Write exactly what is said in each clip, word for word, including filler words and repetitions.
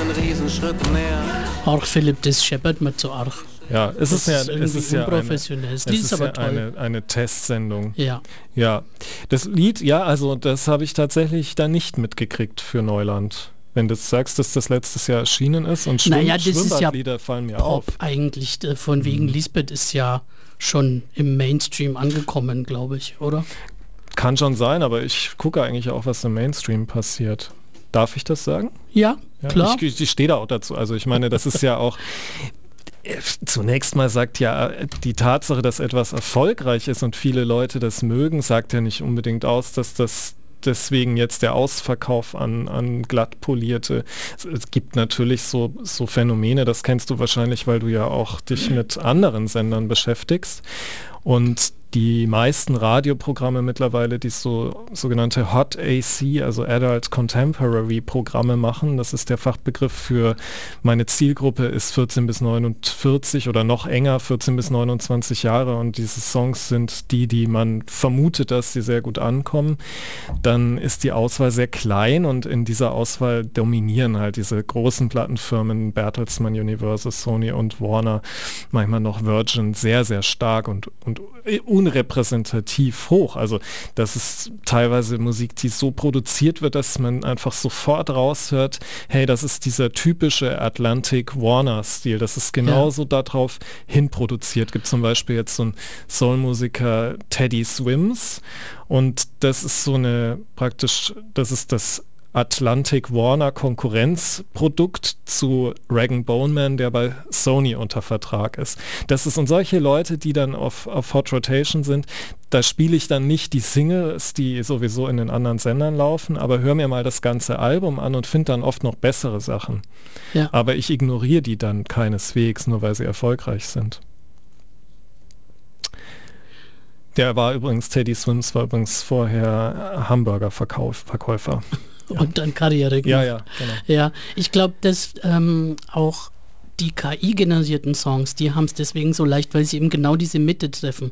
einen Riesenschritt näher. Auch Philipp, das scheppert mir zu arg. Ja, es Das ist ja, ist es ist ja, eine, es es ist ist aber ja toll. eine, eine Testsendung. Ja. Ja, das Lied, ja, also das habe ich tatsächlich da nicht mitgekriegt für Neuland. Wenn du sagst, dass das letztes Jahr erschienen ist und Schwimm Naja, das ist ja Schwimmbadlieder fallen mir Pop auf. eigentlich, äh, von wegen Lisbeth ist ja schon im Mainstream angekommen, glaube ich, oder? Kann schon sein, aber ich gucke eigentlich auch, was im Mainstream passiert. Darf ich das sagen? Ja, Ja, klar. Ich, ich stehe da auch dazu. Also ich meine, das ist ja auch... Zunächst mal sagt ja die Tatsache, dass etwas erfolgreich ist und viele Leute das mögen, sagt ja nicht unbedingt aus, dass das deswegen jetzt der Ausverkauf an, an glatt polierte. Es, es gibt natürlich so, so Phänomene, das kennst du wahrscheinlich, weil du ja auch dich mit anderen Sendern beschäftigst. Und die meisten Radioprogramme mittlerweile, die so sogenannte Hot A C, also Adult Contemporary Programme machen, das ist der Fachbegriff für meine Zielgruppe ist vierzehn bis neunundvierzig oder noch enger, vierzehn bis neunundzwanzig Jahre und diese Songs sind die, die man vermutet, dass sie sehr gut ankommen, dann ist die Auswahl sehr klein und in dieser Auswahl dominieren halt diese großen Plattenfirmen, Bertelsmann, Universal, Sony und Warner, manchmal noch Virgin, sehr, sehr stark und, und unrepräsentativ hoch. Also das ist teilweise Musik, die so produziert wird, dass man einfach sofort raushört, hey, das ist dieser typische Atlantic Warner-Stil. Das ist genauso ja. darauf hinproduziert. Gibt zum Beispiel jetzt so einen Soul-Musiker Teddy Swims und das ist so eine praktisch, das ist das Atlantic Warner Konkurrenzprodukt zu Rag Bone Man, der bei Sony unter Vertrag ist. Das ist und solche Leute, die dann auf, auf Hot Rotation sind, da spiele ich dann nicht die Singles, die sowieso in den anderen Sendern laufen, aber höre mir mal das ganze Album an und finde dann oft noch bessere Sachen. Ja. Aber ich ignoriere die dann keineswegs, nur weil sie erfolgreich sind. Der war übrigens, Teddy Swims war übrigens vorher Hamburger-Verkäufer. Ja. Und dann Karriere gemacht. Ja, ja, genau. Ja, ich glaube, dass ähm, auch die K I-generierten Songs, die haben es deswegen so leicht, weil sie eben genau diese Mitte treffen.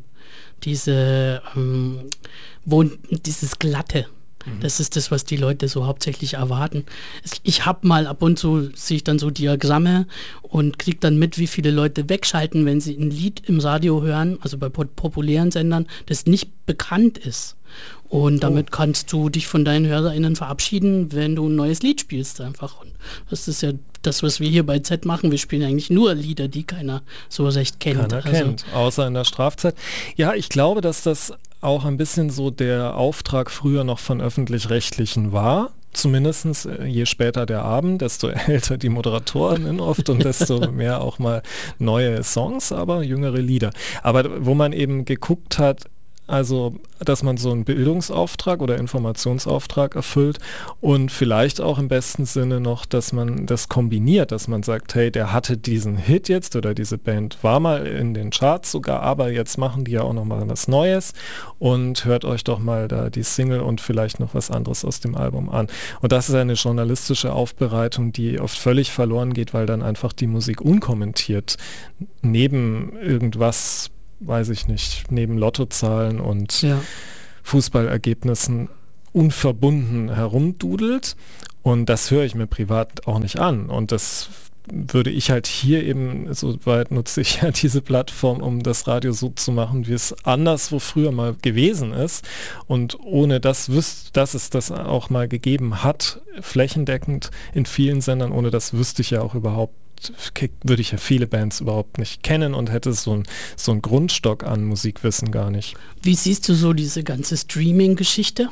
Diese, ähm, wo dieses Glatte. Mhm. Das ist das, was die Leute so hauptsächlich erwarten. Ich habe mal ab und zu, sehe ich dann so Diagramme und kriege dann mit, wie viele Leute wegschalten, wenn sie ein Lied im Radio hören, also bei populären Sendern, das nicht bekannt ist. Und damit oh. kannst du dich von deinen HörerInnen verabschieden, wenn du ein neues Lied spielst einfach. Und das ist ja das, was wir hier bei Z machen. Wir spielen eigentlich nur Lieder, die keiner so recht kennt. Keiner also, kennt, außer in der Strafzeit. Ja, ich glaube, dass das auch ein bisschen so der Auftrag früher noch von Öffentlich-Rechtlichen war. Zumindest je später der Abend, desto älter die Moderatorinnen oft und desto mehr auch mal neue Songs, aber jüngere Lieder. Aber wo man eben geguckt hat, also, dass man so einen Bildungsauftrag oder Informationsauftrag erfüllt und vielleicht auch im besten Sinne noch, dass man das kombiniert, dass man sagt, hey, der hatte diesen Hit jetzt oder diese Band war mal in den Charts sogar, aber jetzt machen die ja auch noch mal was Neues und hört euch doch mal da die Single und vielleicht noch was anderes aus dem Album an. Und das ist eine journalistische Aufbereitung, die oft völlig verloren geht, weil dann einfach die Musik unkommentiert neben irgendwas, weiß ich nicht, neben Lottozahlen und ja. Fußballergebnissen unverbunden herumdudelt und das höre ich mir privat auch nicht an und das würde ich halt hier eben, soweit nutze ich ja diese Plattform, um das Radio so zu machen, wie es anderswo früher mal gewesen ist und ohne das wüsste, dass es das auch mal gegeben hat, flächendeckend in vielen Sendern, ohne das wüsste ich ja auch überhaupt, würde ich ja viele Bands überhaupt nicht kennen und hätte so ein so einen Grundstock an Musikwissen gar nicht. Wie siehst du so diese ganze Streaming-Geschichte?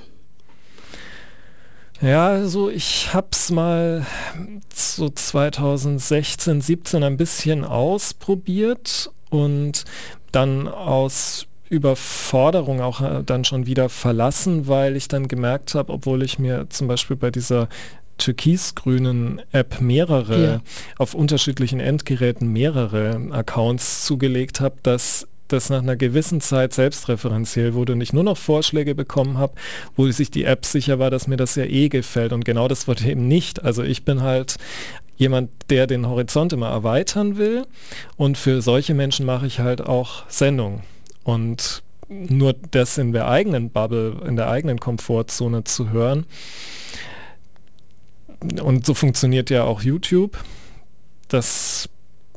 Ja, also ich hab's mal so zweitausendsechzehn, siebzehn ein bisschen ausprobiert und dann aus Überforderung auch dann schon wieder verlassen, weil ich dann gemerkt habe, obwohl ich mir zum Beispiel bei dieser türkisgrünen App mehrere, ja. auf unterschiedlichen Endgeräten mehrere Accounts zugelegt habe, dass das nach einer gewissen Zeit selbstreferenziell wurde und ich nur noch Vorschläge bekommen habe, wo sich die App sicher war, dass mir das ja eh gefällt und genau das wollte ich eben nicht. Also ich bin halt jemand, der den Horizont immer erweitern will und für solche Menschen mache ich halt auch Sendungen und nur das in der eigenen Bubble, in der eigenen Komfortzone zu hören, und so funktioniert ja auch YouTube. Das,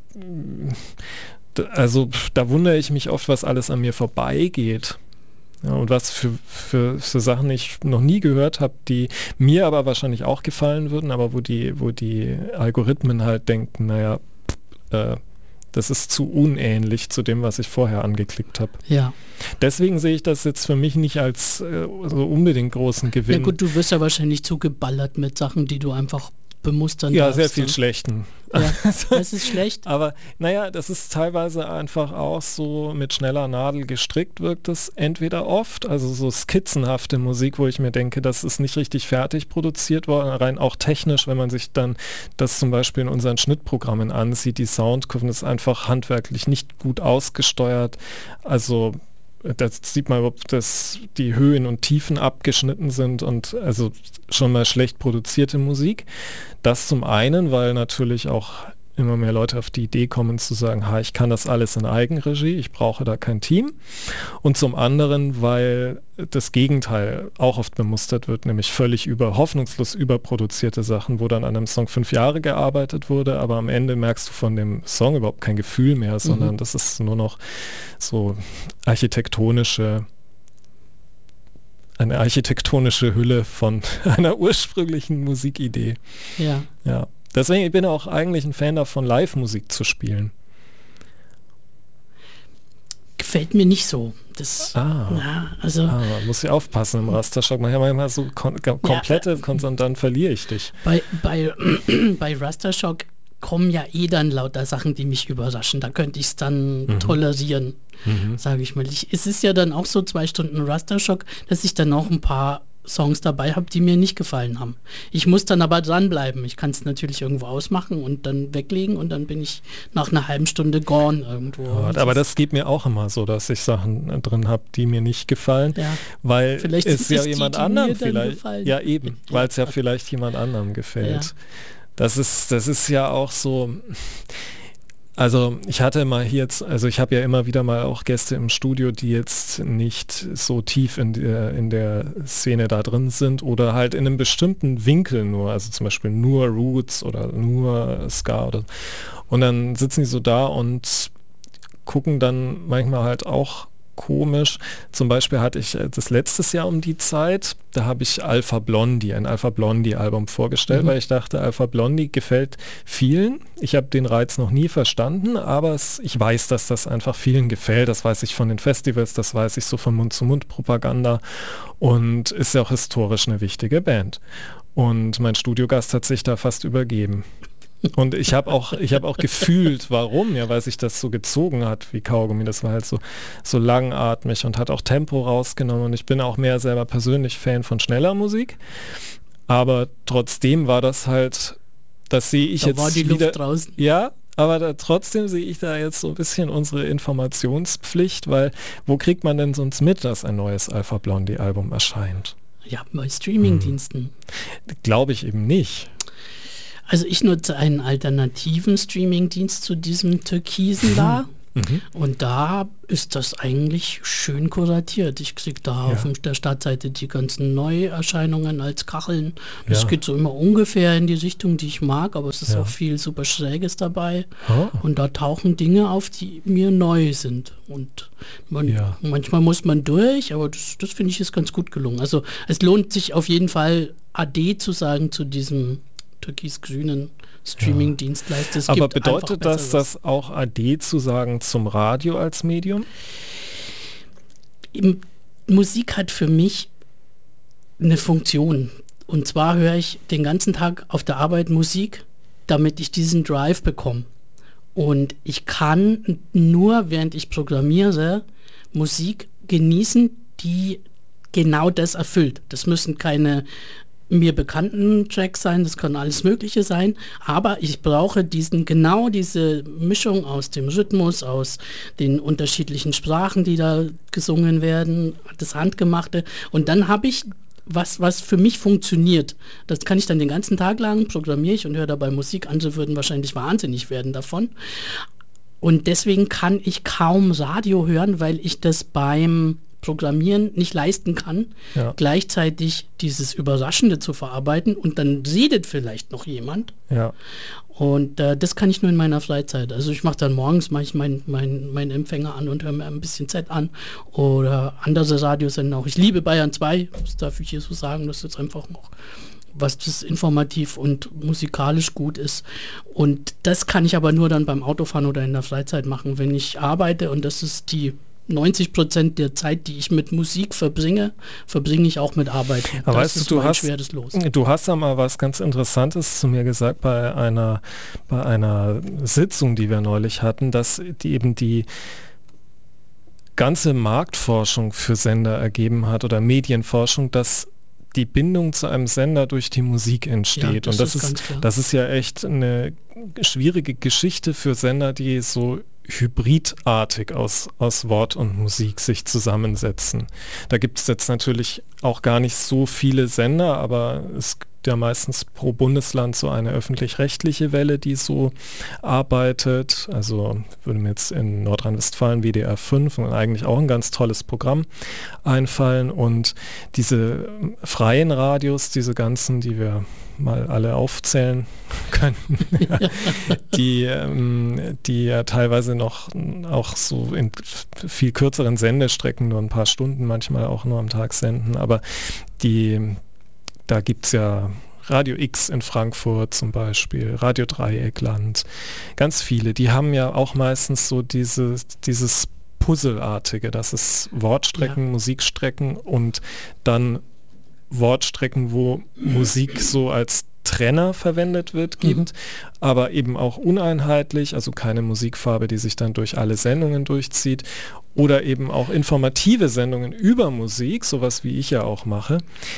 also da wundere ich mich oft, was alles an mir vorbeigeht. Ja, und was für, für, für Sachen ich noch nie gehört habe, die mir aber wahrscheinlich auch gefallen würden, aber wo die, wo die Algorithmen halt denken, naja, äh, das ist zu unähnlich zu dem, was ich vorher angeklickt habe. Ja. Deswegen sehe ich das jetzt für mich nicht als äh, so unbedingt großen Gewinn. Na gut, du wirst ja wahrscheinlich zugeballert mit Sachen, die du einfach bemustern Ja, darfst. sehr viel Schlechten. Ja, das ist schlecht. Aber naja, das ist teilweise einfach auch so mit schneller Nadel gestrickt wirkt es entweder oft, also so skizzenhafte Musik, wo ich mir denke, das ist nicht richtig fertig produziert worden, rein auch technisch, wenn man sich dann das zum Beispiel in unseren Schnittprogrammen ansieht, die Soundkurven ist einfach handwerklich nicht gut ausgesteuert, also das sieht man, ob das die Höhen und Tiefen abgeschnitten sind und also schon mal schlecht produzierte Musik. Das zum einen, weil natürlich auch immer mehr Leute auf die Idee kommen zu sagen, ha, ich kann das alles in Eigenregie, ich brauche da kein Team. Und zum anderen, weil das Gegenteil auch oft bemustert wird, nämlich völlig über, hoffnungslos überproduzierte Sachen, wo dann an einem Song fünf Jahre gearbeitet wurde, aber am Ende merkst du von dem Song überhaupt kein Gefühl mehr, sondern mhm. das ist nur noch so architektonische eine architektonische Hülle von einer ursprünglichen Musikidee. Ja. Ja. Deswegen bin ich auch eigentlich ein Fan davon, Live-Musik zu spielen. Gefällt mir nicht so. Das, ah, ja, also, ah, man muss ja aufpassen im Rastershock. Man hat manchmal so kom komplette ja, und dann verliere ich dich. Bei, bei, bei Rastershock kommen ja eh dann lauter Sachen, die mich überraschen. Da könnte ich es dann mhm. tolerieren, mhm. sage ich mal. Ich, es ist ja dann auch so zwei Stunden Rastershock, dass ich dann auch ein paar Songs dabei habe, die mir nicht gefallen haben. Ich muss dann aber dranbleiben. Ich kann es natürlich irgendwo ausmachen und dann weglegen und dann bin ich nach einer halben Stunde gone irgendwo. Ja, aber das geht mir auch immer so, dass ich Sachen drin habe, die mir nicht gefallen, ja. weil vielleicht es ja jemand anderem vielleicht, gefallen. ja eben, weil es ja vielleicht jemand anderem gefällt. Ja. Das ist, das ist ja auch so. Also ich hatte mal hier jetzt, also ich habe ja immer wieder mal auch Gäste im Studio, die jetzt nicht so tief in der, in der Szene da drin sind oder halt in einem bestimmten Winkel nur, also zum Beispiel nur Roots oder nur Ska oder und dann sitzen die so da und gucken dann manchmal halt auch komisch. Zum Beispiel hatte ich das letztes Jahr um die Zeit, da habe ich Alpha Blondy, ein Alpha Blondy Album vorgestellt, mhm. weil ich dachte, Alpha Blondy gefällt vielen. Ich habe den Reiz noch nie verstanden, aber es, ich weiß, dass das einfach vielen gefällt. Das weiß ich von den Festivals, das weiß ich so von Mund-zu-Mund-Propaganda und ist ja auch historisch eine wichtige Band. Und mein Studiogast hat sich da fast übergeben. Und ich habe auch, ich habe auch gefühlt, warum, ja, weil sich das so gezogen hat wie Kaugummi. Das war halt so, so langatmig und hat auch Tempo rausgenommen. Und ich bin auch mehr selber persönlich Fan von schneller Musik. Aber trotzdem war das halt, das sehe ich da jetzt war die wieder, Luft draußen. Ja, aber da, trotzdem sehe ich da jetzt so ein bisschen unsere Informationspflicht, weil wo kriegt man denn sonst mit, dass ein neues Alpha Blondy Album erscheint? Ja, bei Streamingdiensten. Hm. Glaube ich eben nicht. Also ich nutze einen alternativen Streamingdienst zu diesem Türkisen da. Mhm. Und da ist das eigentlich schön kuratiert. Ich kriege da ja. auf der Startseite die ganzen Neuerscheinungen als Kacheln. Das ja. geht so immer ungefähr in die Richtung, die ich mag, aber es ist ja. auch viel super Schräges dabei. Oh. Und da tauchen Dinge auf, die mir neu sind. Und man, ja. manchmal muss man durch, aber das, das finde ich ist ganz gut gelungen. Also es lohnt sich auf jeden Fall Ade zu sagen zu diesem türkis-grünen Streaming-Dienstleister. Ja. Aber bedeutet das, das auch Ade zu sagen zum Radio als Medium? Musik hat für mich eine Funktion. Und zwar höre ich den ganzen Tag auf der Arbeit Musik, damit ich diesen Drive bekomme. Und ich kann nur, während ich programmiere, Musik genießen, die genau das erfüllt. Das müssen keine mir bekannten Tracks sein, das kann alles Mögliche sein, aber ich brauche diesen, genau diese Mischung aus dem Rhythmus, aus den unterschiedlichen Sprachen, die da gesungen werden, das Handgemachte, und dann habe ich was, was für mich funktioniert. Das kann ich dann den ganzen Tag lang, programmiere ich und höre dabei Musik, andere würden wahrscheinlich wahnsinnig werden davon. Und deswegen kann ich kaum Radio hören, weil ich das beim Programmieren nicht leisten kann, ja. gleichzeitig dieses Überraschende zu verarbeiten und dann redet vielleicht noch jemand. Ja. Und äh, das kann ich nur in meiner Freizeit. Also ich mache dann morgens, mache ich meinen mein, mein Empfänger an und höre mir ein bisschen Z an oder andere Radiosender auch. Ich liebe Bayern zwei, das darf ich hier so sagen, das ist jetzt einfach noch was das informativ und musikalisch gut ist. Und das kann ich aber nur dann beim Autofahren oder in der Freizeit machen, wenn ich arbeite, und das ist die neunzig Prozent der Zeit, die ich mit Musik verbringe, verbringe ich auch mit Arbeit. Aber das weißt ist du, du mein hast, schweres Los. Du hast da mal was ganz Interessantes zu mir gesagt bei einer, bei einer Sitzung, die wir neulich hatten, dass die eben die ganze Marktforschung für Sender ergeben hat oder Medienforschung, dass die Bindung zu einem Sender durch die Musik entsteht. Ja, das und das ist, ist das ist ja echt eine schwierige Geschichte für Sender, die so hybridartig aus, aus Wort und Musik sich zusammensetzen. Da gibt es jetzt natürlich auch gar nicht so viele Sender, aber es gibt ja meistens pro Bundesland so eine öffentlich-rechtliche Welle, die so arbeitet. Also würde mir jetzt in Nordrhein-Westfalen W D R fünf und eigentlich auch ein ganz tolles Programm einfallen. Und diese freien Radios, diese ganzen, die wir mal alle aufzählen können, die, ähm, die ja teilweise noch auch so in viel kürzeren Sendestrecken, nur ein paar Stunden manchmal auch nur am Tag senden, aber die da gibt es ja Radio X in Frankfurt zum Beispiel, Radio Dreieckland, ganz viele, die haben ja auch meistens so diese, dieses Puzzelartige, dass es Wortstrecken, ja. Musikstrecken und dann Wortstrecken, wo Musik so als Trenner verwendet wird, gibt, mhm. aber eben auch uneinheitlich, also keine Musikfarbe, die sich dann durch alle Sendungen durchzieht, oder eben auch informative Sendungen über Musik, sowas wie ich ja auch mache.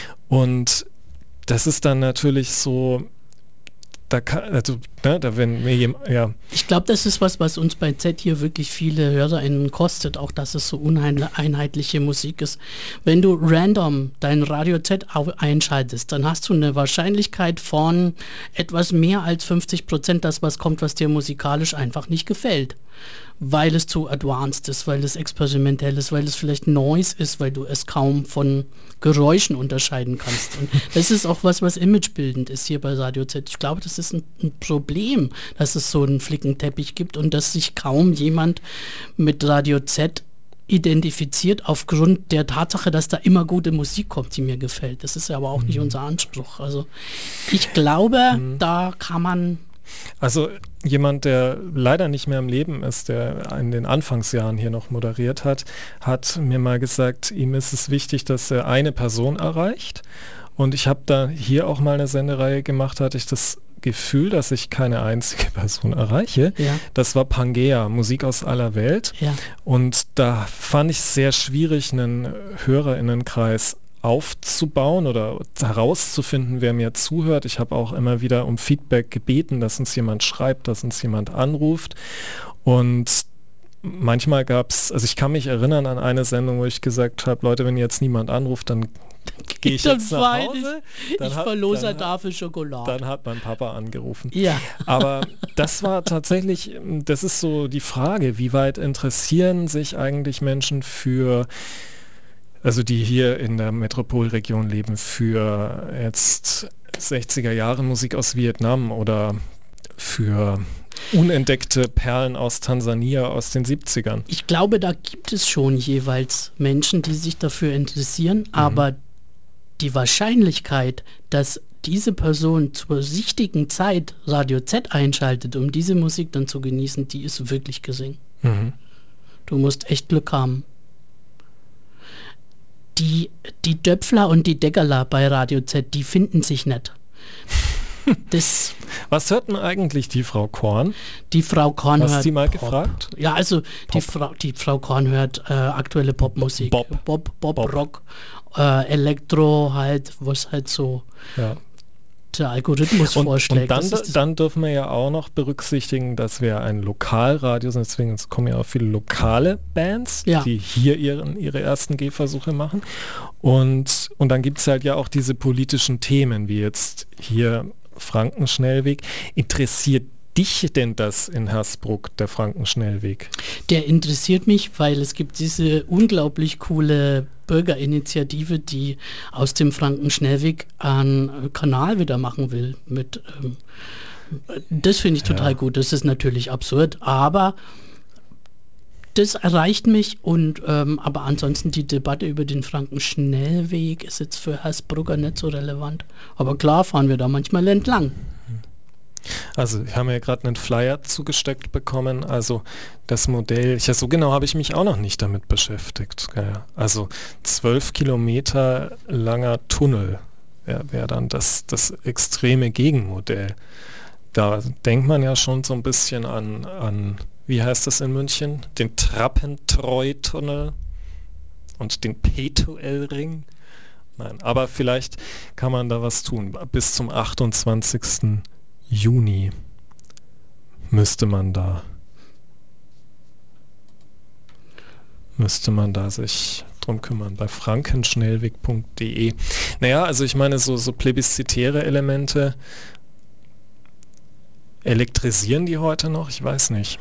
Und das ist dann natürlich so, da kann, also, ne, da wenn mir jemand, ja. Ich glaube, das ist was, was uns bei Z hier wirklich viele HörerInnen kostet, auch dass es so uneinheitliche Musik ist. Wenn du random dein Radio Z einschaltest, dann hast du eine Wahrscheinlichkeit von etwas mehr als fünfzig Prozent, dass was kommt, was dir musikalisch einfach nicht gefällt. Weil es zu advanced ist, weil es experimentell ist, weil es vielleicht Noise ist, weil du es kaum von Geräuschen unterscheiden kannst. Und das ist auch was, was imagebildend ist hier bei Radio Z. Ich glaube, das ist ein, ein Problem, dass es so einen Flickenteppich gibt und dass sich kaum jemand mit Radio Z identifiziert aufgrund der Tatsache, dass da immer gute Musik kommt, die mir gefällt. Das ist ja aber auch mhm. nicht unser Anspruch. Also ich glaube, mhm. da kann man... Also jemand, der leider nicht mehr im Leben ist, der in den Anfangsjahren hier noch moderiert hat, hat mir mal gesagt, ihm ist es wichtig, dass er eine Person erreicht. Und ich habe da hier auch mal eine Sendereihe gemacht, hatte ich das Gefühl, dass ich keine einzige Person erreiche. Ja. Das war Pangea, Musik aus aller Welt. Ja. Und da fand ich es sehr schwierig, einen HörerInnenkreis aufzubauen oder herauszufinden, wer mir zuhört. Ich habe auch immer wieder um Feedback gebeten, dass uns jemand schreibt, dass uns jemand anruft. Und manchmal gab es, also ich kann mich erinnern an eine Sendung, wo ich gesagt habe, Leute, wenn jetzt niemand anruft, dann gehe ich jetzt nach Hause. Dann ich hat, verlose eine Tafel Schokolade. Dann hat mein Papa angerufen. Ja. Aber das war tatsächlich, das ist so die Frage, wie weit interessieren sich eigentlich Menschen für, also die hier in der Metropolregion leben, für jetzt sechziger Jahre Musik aus Vietnam oder für unentdeckte Perlen aus Tansania aus den siebzigern. Ich glaube, da gibt es schon jeweils Menschen, die sich dafür interessieren, mhm. aber die Wahrscheinlichkeit, dass diese Person zur richtigen Zeit Radio Z einschaltet, um diese Musik dann zu genießen, die ist wirklich gering. Mhm. Du musst echt Glück haben. Die, die Döpfler und die Deckerler bei Radio Z, die finden sich nicht. Das Was hört denn eigentlich die Frau Korn? Die Frau Korn Hast hört Hast du mal Pop. gefragt? Ja, also die Frau, die Frau Korn hört äh, aktuelle Popmusik. Bob. Bob, Bob, Bob. Rock, äh, Elektro halt, was halt so ja. der Algorithmus und, vorschlägt. Und dann, dann dürfen wir ja auch noch berücksichtigen, dass wir ein Lokalradio sind, deswegen kommen ja auch viele lokale Bands, ja. die hier ihren, ihre ersten Gehversuche machen. Und, und dann gibt es halt ja auch diese politischen Themen, wie jetzt hier Frankenschnellweg. Interessiert dich denn das in Hersbruck, der Frankenschnellweg? Der interessiert mich, weil es gibt diese unglaublich coole Bürgerinitiative, die aus dem Frankenschnellweg einen Kanal wieder machen will. Mit, ähm, das finde ich total ja. gut. Das ist natürlich absurd, aber das erreicht mich. Und ähm, aber ansonsten die Debatte über den Frankenschnellweg ist jetzt für Hersbrucker nicht so relevant. Aber klar fahren wir da manchmal entlang. Also wir haben ja gerade einen Flyer zugesteckt bekommen, also das Modell, ja, so genau habe ich mich auch noch nicht damit beschäftigt. Ja, also zwölf Kilometer langer Tunnel wäre wär dann das, das extreme Gegenmodell. Da denkt man ja schon so ein bisschen an, an, wie heißt das in München, den Trappentreu-Tunnel und den P zwei L-Ring. Nein, aber vielleicht kann man da was tun. Bis zum achtundzwanzigsten Juni müsste man da müsste man da sich drum kümmern bei frankenschnellweg punkt de. Naja, also ich meine, so, so plebiszitäre Elemente, elektrisieren die heute noch? Ich weiß nicht.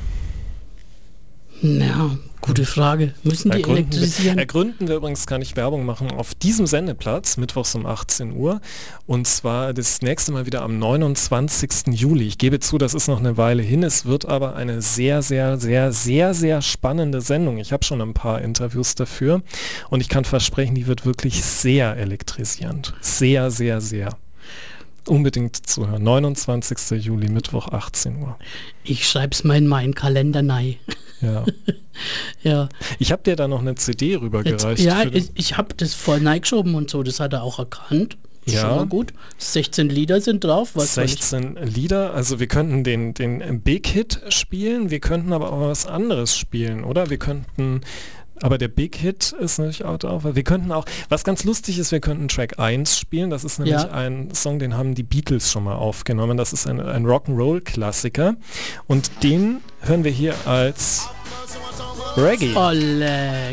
Ja, gute Frage. Müssen die ergründen elektrisieren? Wir, ergründen wir übrigens, kann ich Werbung machen, auf diesem Sendeplatz, mittwochs um achtzehn Uhr. Und zwar das nächste Mal wieder am neunundzwanzigsten Juli. Ich gebe zu, das ist noch eine Weile hin. Es wird aber eine sehr, sehr, sehr, sehr, sehr spannende Sendung. Ich habe schon ein paar Interviews dafür. Und ich kann versprechen, die wird wirklich sehr elektrisierend. Sehr, sehr, sehr. Unbedingt zuhören. neunundzwanzigsten Juli, Mittwoch, achtzehn Uhr. Ich schreibe es mal in meinen Kalender rein. Ja. ja. Ich habe dir da noch eine C D rübergereicht. Jetzt, ja, ich, ich habe das voll reingeschoben und so, das hat er auch erkannt. Ja. Schon mal gut. sechzehn Lieder sind drauf. Was sechzehn Lieder, also wir könnten den, den Big Hit spielen, wir könnten aber auch was anderes spielen, oder? Wir könnten... Aber der Big Hit ist natürlich auch drauf. Wir könnten auch, was ganz lustig ist, wir könnten Track eins spielen. Das ist nämlich ja. ein Song, den haben die Beatles schon mal aufgenommen. Das ist ein, ein Rock'n'Roll-Klassiker. Und den hören wir hier als Reggae. Oh, leck.